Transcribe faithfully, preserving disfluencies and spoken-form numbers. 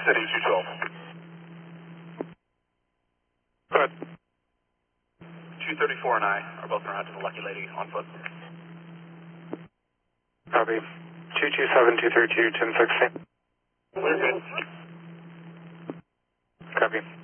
City two twelve. Go ahead. two thirty-four and I are both around to the Lucky Lady on foot. Copy. two two seven, two three two, ten sixty. We're good. Copy.